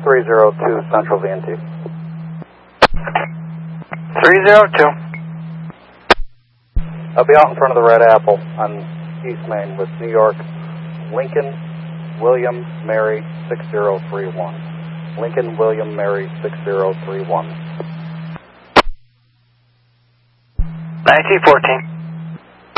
302 Central VNT. 302. I'll be out in front of the Red Apple on East Main with New York, Lincoln, William, Mary, 6031. Lincoln, William, Mary, 6031. 1914.